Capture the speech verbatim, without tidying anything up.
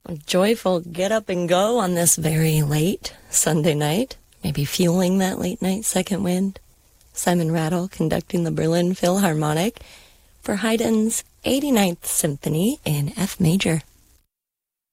A joyful get up and go on this very late Sunday night, maybe fueling that late night second wind. Simon Rattle conducting the Berlin Philharmonic for Haydn's eighty-ninth Symphony in F major.